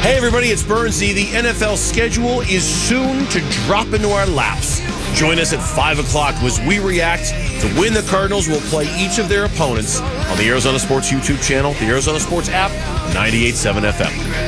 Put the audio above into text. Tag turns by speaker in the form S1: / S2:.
S1: Hey everybody, it's Burnsy. The NFL schedule is soon to drop into our laps. Join us at 5 o'clock as we react to when the Cardinals will play each of their opponents on the Arizona Sports YouTube channel, the Arizona Sports app, 98.7 FM.